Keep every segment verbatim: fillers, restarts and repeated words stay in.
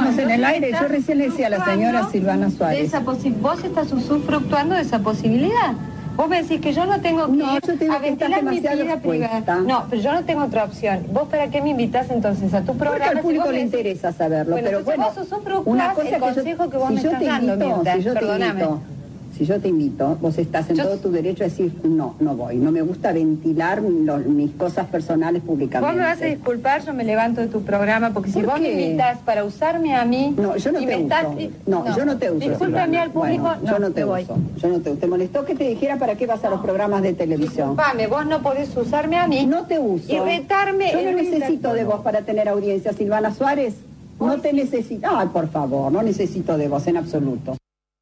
estamos en el aire. Yo recién le decía a la señora Silvana Suárez. De esa posi- vos estás usufructuando de esa posibilidad. Vos me decís que yo no tengo que no, ir yo te digo a que estás ventilar mi demasiado vida expuesta. privada. No, pero yo no tengo otra opción. ¿Vos para qué me invitás entonces a tu programa? Porque al público si vos le me interesa saberlo. Bueno, pero bueno, vos usufructuás una cosa el que consejo yo, que vos si me yo estás te dando, invito, Mirta, si yo te perdóname. invito, si yo te invito, vos estás en Yo- todo tu derecho a decir no, no voy. No me gusta ventilar los- mis cosas personales públicamente. Vos me vas a disculpar, yo me levanto de tu programa, porque si ¿Por vos me qué? invitás para usarme a mí... No, yo no y te me uso. estás- No, yo no te uso. Discúlpame Silvana. al público, Bueno, no, yo no te me voy. uso. Yo no te, ¿te molestó que te dijera para qué vas a los programas de televisión? Disculpame, vos no podés usarme a mí. No te uso. Y retarme... Yo en no un necesito intercambio. de vos para tener audiencia, Silvana Suárez. No te necesito. Ay, por favor, no necesito de vos en absoluto.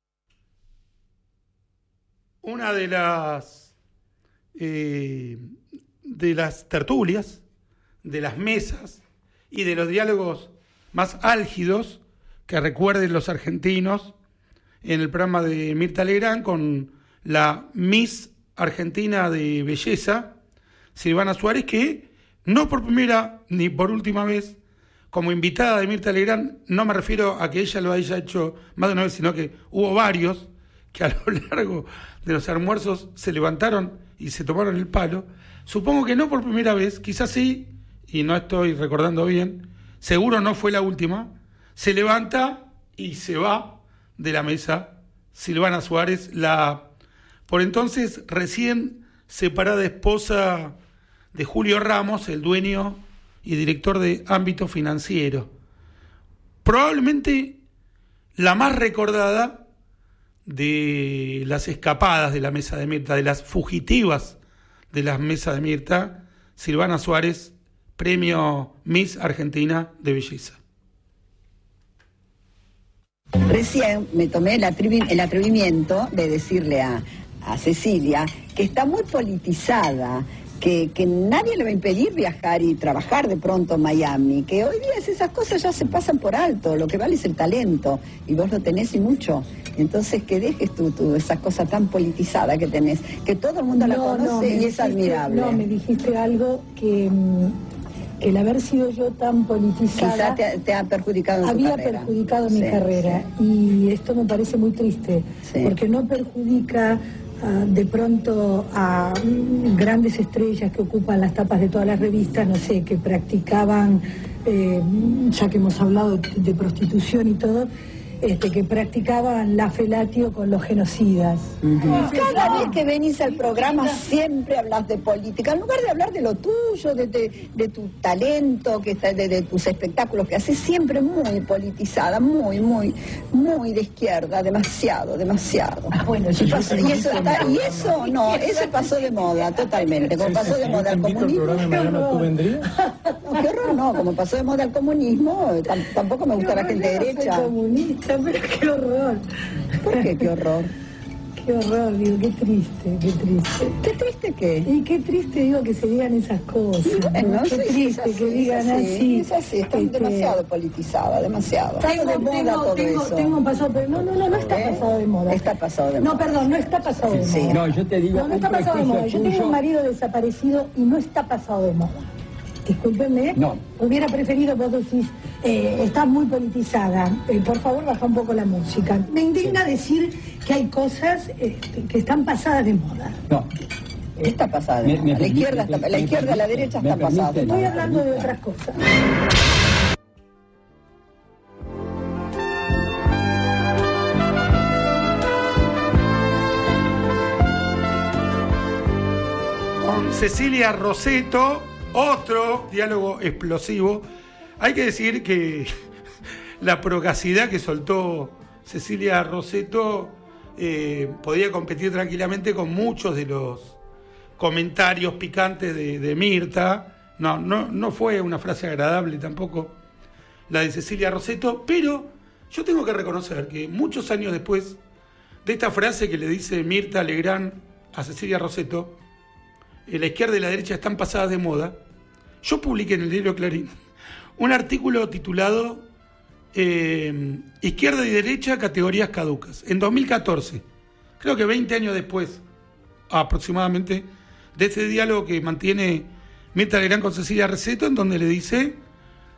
Una de las eh, de las tertulias, de las mesas y de los diálogos más álgidos que recuerden los argentinos en el programa de Mirta Legrand con la Miss Argentina de Belleza, Silvana Suárez, que no por primera ni por última vez, como invitada de Mirta Legrand, no me refiero a que ella lo haya hecho más de una vez, sino que hubo varios que a lo largo de los almuerzos se levantaron y se tomaron el palo. Supongo que no por primera vez, quizás sí, y no estoy recordando bien, seguro no fue la última, se levanta y se va de la mesa Silvana Suárez, la por entonces recién separada esposa de Julio Ramos, el dueño y director de Ámbito Financiero. Probablemente la más recordada de las escapadas de la mesa de Mirta, de las fugitivas de la mesa de Mirta, Silvana Suárez, premio Miss Argentina de Belleza. Recién me tomé el, atrivi- el atrevimiento de decirle a, a Cecilia que está muy politizada, que, que nadie le va a impedir viajar y trabajar de pronto en Miami, que hoy día esas cosas ya se pasan por alto, lo que vale es el talento, y vos lo tenés y mucho. Entonces que dejes tú, tú esa cosa tan politizada que tenés, que todo el mundo la No, conoce no, me y es dijiste- admirable. No, me dijiste algo que, mm, que el haber sido yo tan politizada Quizá te, ha- te ha perjudicado en tu había carrera. perjudicado mi Sí, carrera, y esto me parece muy triste, Sí. porque no perjudica ah, de pronto a mm, grandes estrellas que ocupan las tapas de todas las revistas, no sé, que practicaban, eh, ya que hemos hablado de, de prostitución y todo, este, que practicaban la felatio con los genocidas. Cada vez que venís al programa siempre hablas de política, en lugar de hablar de lo tuyo, de, de, de tu talento, que está, de, de tus espectáculos que haces, siempre muy politizada, muy, muy, muy de izquierda, demasiado, demasiado. Ah, bueno, y, pasó- y eso, está- y eso no, eso pasó de moda totalmente, como pasó de moda el comunismo. ¿Tú vendrías? No, qué horror, no, como pasó de moda el comunismo, eh, tam- tampoco me gusta la gente Yo no soy derecha. comunista, pero qué horror. ¿Por qué? Qué horror. Qué horror, digo, qué triste, qué triste. ¿Qué triste qué? Y qué triste, digo, que se digan esas cosas. Bueno, qué sí, sí, triste es así, que digan es así, así. es así, está este, demasiado politizada, demasiado. Está Tengo, de moda tengo, todo tengo, eso. tengo pasado, pero no, no, no, no está ¿Eh? pasado de moda. Está pasado de moda. No, perdón, no está pasado de Sí, moda. No, yo te digo, No, no está un pasado de moda. Yo prejuicio tengo un tuyo- marido desaparecido y no está pasado de moda. Discúlpenme, No. hubiera preferido, vos decís, eh, está muy politizada, eh, por favor baja un poco la música. Me indigna decir que hay cosas este, que están pasadas de moda. No. Está pasada de Me- moda. me La permite- izquierda, está, la me izquierda, la permite- derecha me está pasada de permite- Estoy moda. hablando de otras cosas. Con Cecilia Rosetto, otro diálogo explosivo. Hay que decir que la procacidad que soltó Cecilia Rosetto eh, podía competir tranquilamente con muchos de los comentarios picantes de, de Mirta. No, no, no fue una frase agradable tampoco la de Cecilia Rosetto, pero yo tengo que reconocer que muchos años después de esta frase que le dice Mirta Legrand a Cecilia Rosetto, la izquierda y la derecha están pasadas de moda, yo publiqué en el diario Clarín un artículo titulado eh, Izquierda y derecha, categorías caducas, en dos mil catorce, creo que veinte años después aproximadamente de este diálogo que mantiene Mirta Legrand con Cecilia Rosetto, en donde le dice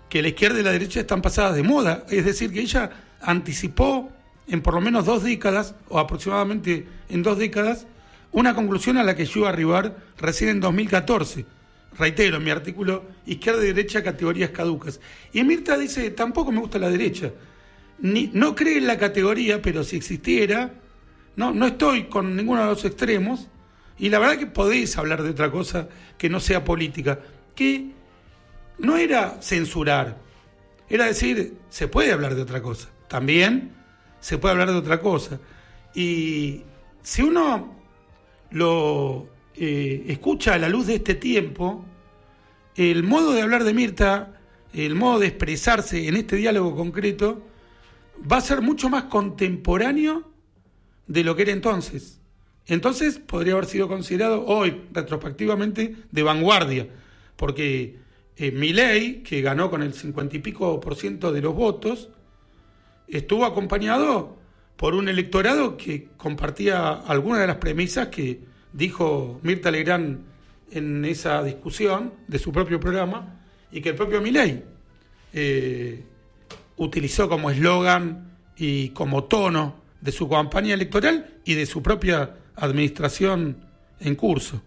que la izquierda y la derecha están pasadas de moda. Es decir, que ella anticipó en por lo menos dos décadas, o aproximadamente en dos décadas, una conclusión a la que yo iba a arribar recién en dos mil catorce. Reitero, en mi artículo, izquierda y derecha, categorías caducas. Y Mirta dice, tampoco me gusta la derecha. Ni, no cree en la categoría, pero si existiera, no, no estoy con ninguno de los extremos, y la verdad que podéis hablar de otra cosa que no sea política, que no era censurar, era decir, se puede hablar de otra cosa, también se puede hablar de otra cosa. Y si uno lo eh, escucha a la luz de este tiempo, el modo de hablar de Mirta, el modo de expresarse en este diálogo concreto, va a ser mucho más contemporáneo de lo que era entonces. Entonces podría haber sido considerado hoy, retrospectivamente, de vanguardia, porque eh, Milei, que ganó con el cincuenta y pico por ciento de los votos, estuvo acompañado por un electorado que compartía algunas de las premisas que dijo Mirta Legrand en esa discusión de su propio programa, y que el propio Milei eh, utilizó como eslogan y como tono de su campaña electoral y de su propia administración en curso.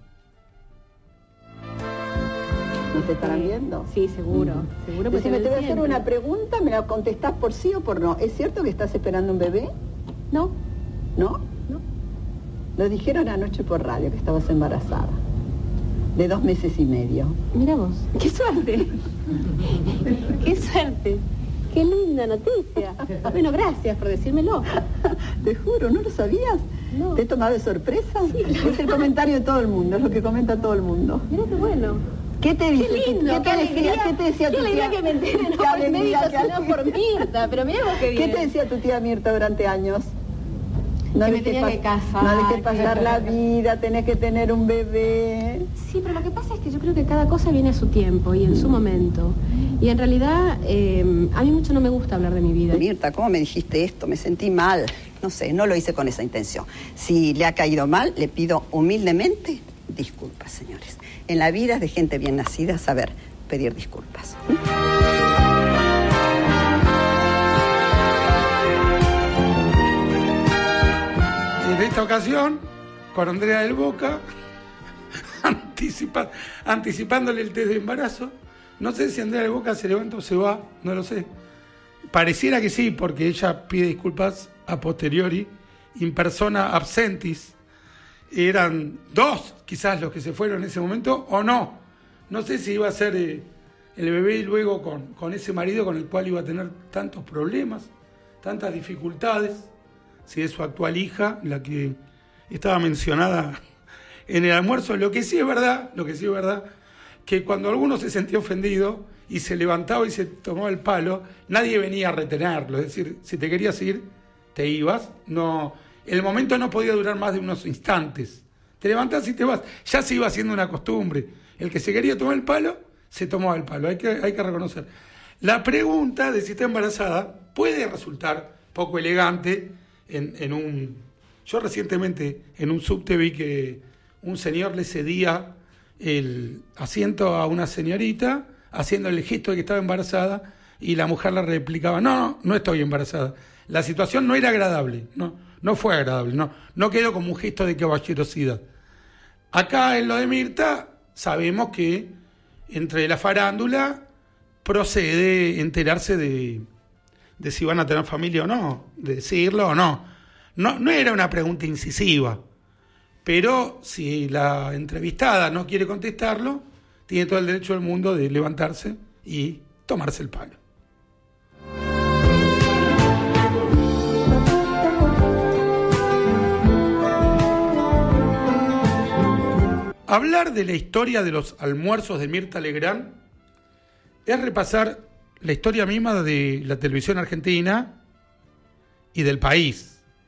¿Nos estarán viendo? Sí, seguro. Mm. Seguro. Pues si me te voy a hacer una pregunta, ¿me la contestás por sí o por no? ¿Es cierto que estás esperando un bebé? No. ¿No? No. Lo dijeron anoche por radio, que estabas embarazada. De dos meses y medio. Mira vos. ¡Qué suerte! ¡Qué suerte! ¡Qué linda noticia! Bueno, gracias por decírmelo. Te juro, ¿no lo sabías? No. ¿Te he tomado de sorpresa? Sí. Es el comentario de todo el mundo, es lo que comenta todo el mundo. Mira qué bueno. ¿Qué te dice? Qué lindo, ¿Qué te qué decía, alegría, ¿qué te decía qué tu alegría tía? que me entere, no Qué por el alegría, médico, qué sino por Mirta, pero mira vos qué bien. ¿Qué te decía tu tía Mirta durante años? No Que me dejes tenía pas- que casar, No dejes que- pasar la vida, tenés que tener un bebé. Sí, pero lo que pasa es que yo creo que cada cosa viene a su tiempo y en su momento. Y en realidad, eh, a mí mucho no me gusta hablar de mi vida. Mirta, ¿cómo me dijiste esto? Me sentí mal. No sé, no lo hice con esa intención. Si le ha caído mal, le pido humildemente disculpas, señores. En la vida es de gente bien nacida saber pedir disculpas. En esta ocasión, con Andrea del Boca, anticipa, anticipándole el test de embarazo. No sé si Andrea del Boca se levanta o se va, no lo sé. Pareciera que sí, porque ella pide disculpas a posteriori, in persona absentis. Eran dos quizás los que se fueron en ese momento, o no. No sé si iba a ser eh, el bebé y luego con, con ese marido con el cual iba a tener tantos problemas, tantas dificultades. Si es su actual hija, la que estaba mencionada en el almuerzo. Lo que sí es verdad, lo que sí es verdad, que cuando alguno se sentía ofendido y se levantaba y se tomaba el palo, nadie venía a retenerlo. Es decir, si te querías ir, te ibas. No, el momento no podía durar más de unos instantes. Te levantás y te vas. Ya se iba haciendo una costumbre. El que se quería tomar el palo, se tomaba el palo. Hay que, hay que reconocer. La pregunta de si está embarazada puede resultar poco elegante. En, en un, yo recientemente en un subte vi que un señor le cedía el asiento a una señorita haciendo el gesto de que estaba embarazada y la mujer le replicaba, no, no, no estoy embarazada. La situación no era agradable, no, no fue agradable, no, no quedó como un gesto de caballerosidad. Acá en lo de Mirta sabemos que entre la farándula procede enterarse de... de si van a tener familia o no, de decirlo o no. No, no era una pregunta incisiva, pero si la entrevistada no quiere contestarlo, tiene todo el derecho del mundo de levantarse y tomarse el palo. Hablar de la historia de los almuerzos de Mirta Legrand es repasar la historia misma de la televisión argentina y del país.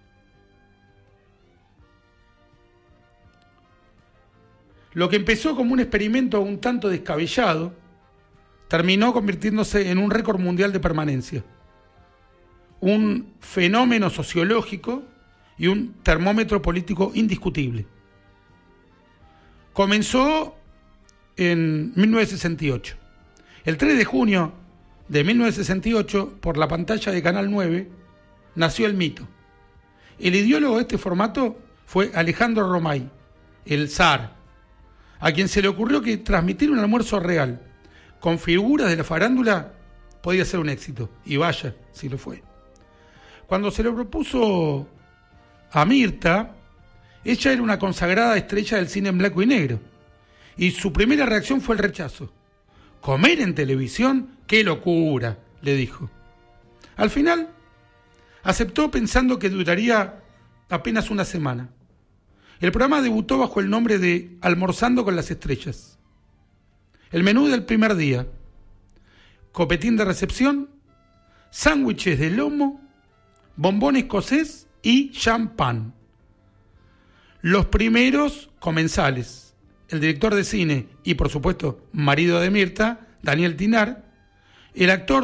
Lo que empezó como un experimento un tanto descabellado, terminó convirtiéndose en un récord mundial de permanencia, un fenómeno sociológico y un termómetro político indiscutible. Comenzó en mil novecientos sesenta y ocho. El tres de junio de mil novecientos sesenta y ocho, por la pantalla de Canal nueve, nació el mito. El ideólogo de este formato fue Alejandro Romay, el zar, a quien se le ocurrió que transmitir un almuerzo real con figuras de la farándula podía ser un éxito, y vaya si lo fue. Cuando se lo propuso a Mirta, ella era una consagrada estrella del cine en blanco y negro, y su primera reacción fue el rechazo. ¿Comer en televisión? ¡Qué locura!, le dijo. Al final, aceptó pensando que duraría apenas una semana. El programa debutó bajo el nombre de Almorzando con las Estrellas. El menú del primer día: copetín de recepción, sándwiches de lomo, bombón escocés y champán. Los primeros comensales, el director de cine y, por supuesto, marido de Mirta, Daniel Tinar, el actor